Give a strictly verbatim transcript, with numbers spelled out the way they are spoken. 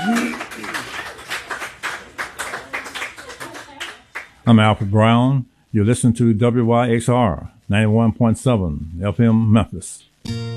I'm Alfred Brown. You're listening to W Y X R ninety-one point seven F M Memphis.